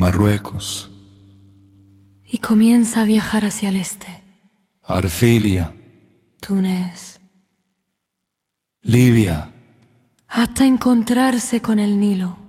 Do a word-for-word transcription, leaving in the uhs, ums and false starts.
Marruecos, y comienza a viajar hacia el este. Argelia, Túnez, Libia, hasta encontrarse con el Nilo.